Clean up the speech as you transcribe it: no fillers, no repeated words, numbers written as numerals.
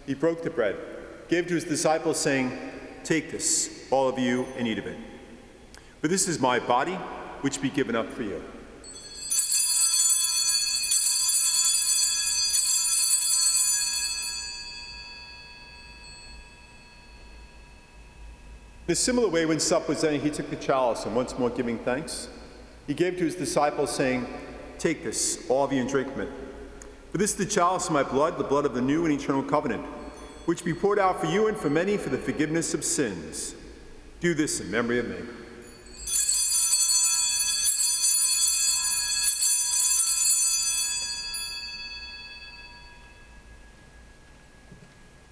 He broke the bread, gave to his disciples, saying, "Take this, all of you, and eat of it. For this is my body, which be given up for you." In a similar way, when supper was ended, he took the chalice, and once more giving thanks, he gave to his disciples, saying, "Take this, all of you, and drink from it. For this is the chalice of my blood, the blood of the new and eternal covenant, which be poured out for you and for many for the forgiveness of sins. Do this in memory of me."